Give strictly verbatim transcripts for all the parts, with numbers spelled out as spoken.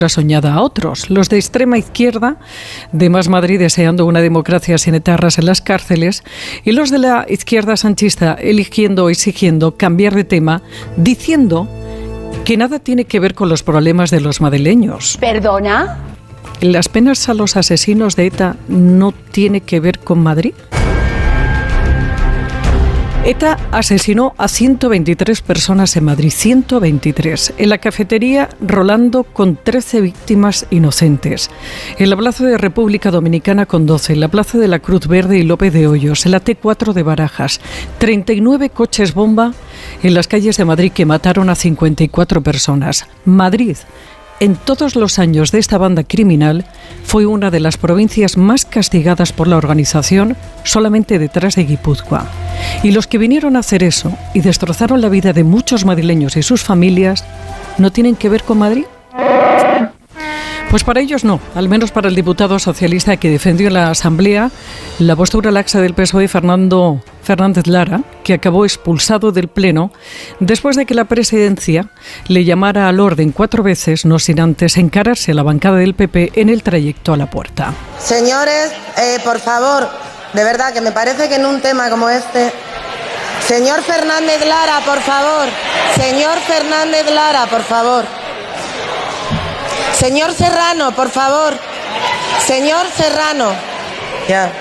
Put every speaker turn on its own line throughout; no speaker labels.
soñada a otros, los de extrema izquierda, de Más Madrid deseando una democracia sin etarras en las cárceles, y los de la izquierda sanchista eligiendo o exigiendo cambiar de tema, diciendo que nada tiene que ver con los problemas de los madrileños.
¿Perdona?
¿Las penas a los asesinos de ETA no tiene que ver con Madrid? ETA asesinó a ciento veintitrés personas en Madrid, ciento veintitrés. En la cafetería Rolando con trece víctimas inocentes. En la plaza de República Dominicana con doce. En la plaza de la Cruz Verde y López de Hoyos. En la T cuatro de Barajas. treinta y nueve coches bomba en las calles de Madrid que mataron a cincuenta y cuatro personas. Madrid, en todos los años de esta banda criminal, fue una de las provincias más castigadas por la organización, solamente detrás de Guipúzcoa. Y los que vinieron a hacer eso y destrozaron la vida de muchos madrileños y sus familias, ¿no tienen que ver con Madrid? Pues para ellos no, al menos para el diputado socialista que defendió en la Asamblea la postura laxa del P S O E, Fernando Fernández Lara, que acabó expulsado del Pleno después de que la presidencia le llamara al orden cuatro veces, no sin antes encararse a la bancada del P P en el trayecto a la puerta.
Señores, eh, por favor, de verdad que me parece que en un tema como este... Señor Fernández Lara, por favor. Señor Fernández Lara, por favor. Señor Serrano, por favor. Señor Serrano. Ya.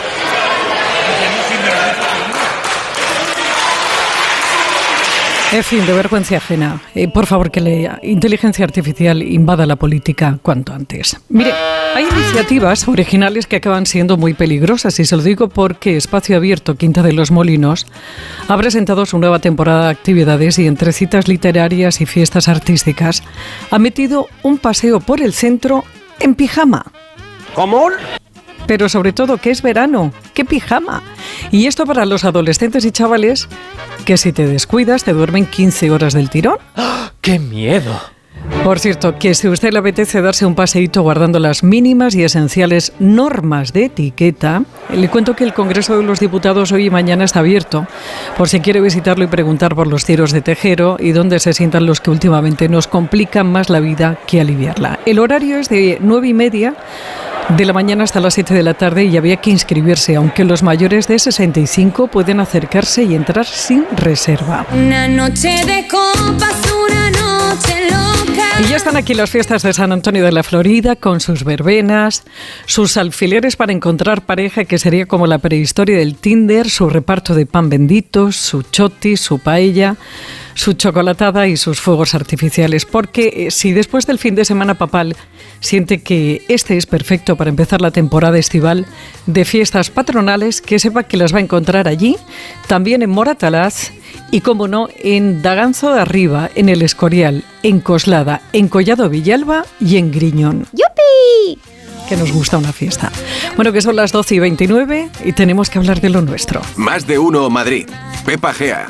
En fin, de vergüenza ajena. Eh, por favor, que la inteligencia artificial invada la política cuanto antes. Mire, hay iniciativas originales que acaban siendo muy peligrosas, y se lo digo porque Espacio Abierto, Quinta de los Molinos, ha presentado su nueva temporada de actividades y entre citas literarias y fiestas artísticas ha metido un paseo por el centro en pijama.
¿Cómo?
Pero sobre todo, que es verano, ¿qué pijama? Y esto para los adolescentes y chavales que si te descuidas te duermen quince horas del tirón.
¡Oh, ¡qué miedo!
Por cierto, que si a usted le apetece darse un paseíto guardando las mínimas y esenciales normas de etiqueta, le cuento que el Congreso de los Diputados hoy y mañana está abierto, por si quiere visitarlo y preguntar por los tiros de tejero y dónde se sientan los que últimamente nos complican más la vida que aliviarla. El horario es de nueve y media de la mañana hasta las siete de la tarde y había que inscribirse, aunque los mayores de sesenta y cinco pueden acercarse y entrar sin reserva.
Una noche de copas, una noche loca.
Y ya están aquí las fiestas de San Antonio de la Florida con sus verbenas, sus alfileres para encontrar pareja, que sería como la prehistoria del Tinder, su reparto de pan bendito, su choti, su paella, su chocolatada y sus fuegos artificiales. Porque eh, si después del fin de semana papal siente que este es perfecto para empezar la temporada estival de fiestas patronales, que sepa que las va a encontrar allí, también en Moratalaz y, como no, en Daganzo de Arriba, en El Escorial, en Coslada, en Collado Villalba y en Griñón.
¡Yupi!
Que nos gusta una fiesta. Bueno, que son las doce y veintinueve y tenemos que hablar de lo nuestro.
Más de uno Madrid. Pepa Gea.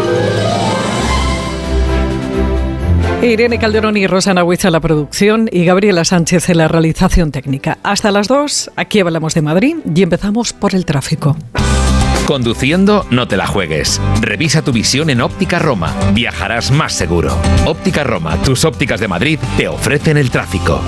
Irene Calderón y Rosana Huiza en la producción y Gabriela Sánchez en la realización técnica. Hasta las dos, aquí hablamos de Madrid y empezamos por el tráfico.
Conduciendo, no te la juegues. Revisa tu visión en Óptica Roma. Viajarás más seguro. Óptica Roma, tus ópticas de Madrid, te ofrecen el tráfico.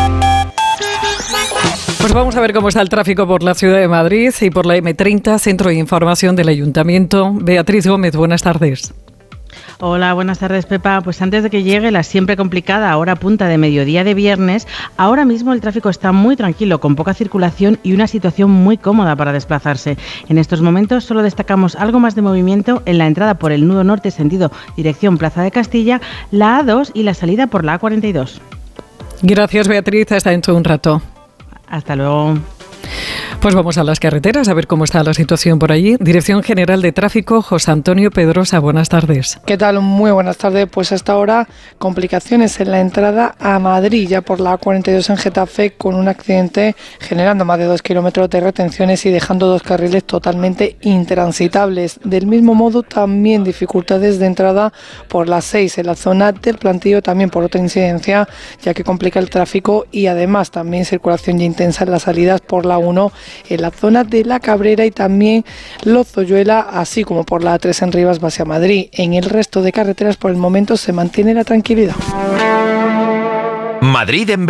Pues vamos a ver cómo está el tráfico por la ciudad de Madrid y por la eme treinta, Centro de Información del Ayuntamiento. Beatriz Gómez, buenas tardes.
Hola, buenas tardes, Pepa. Pues antes de que llegue la siempre complicada hora punta de mediodía de viernes, ahora mismo el tráfico está muy tranquilo, con poca circulación y una situación muy cómoda para desplazarse. En estos momentos solo destacamos algo más de movimiento en la entrada por el nudo norte sentido dirección Plaza de Castilla, la A dos y la salida por la A cuarenta y dos.
Gracias, Beatriz. Hasta dentro de un rato.
Hasta luego.
Pues vamos a las carreteras a ver cómo está la situación por allí. Dirección General de Tráfico, José Antonio Pedrosa, buenas tardes.
¿Qué tal? Muy buenas tardes. Pues hasta ahora complicaciones en la entrada a Madrid, ya por la A cuarenta y dos en Getafe, con un accidente generando más de dos kilómetros de retenciones y dejando dos carriles totalmente intransitables. Del mismo modo, también dificultades de entrada por la seis en la zona del Plantío, también por otra incidencia, ya que complica el tráfico, y además también circulación ya intensa en las salidas por la uno en la zona de La Cabrera y también Lozoyuela, así como por la A tres en Rivas hacia Madrid. En el resto de carreteras por el momento se mantiene la tranquilidad.
Madrid en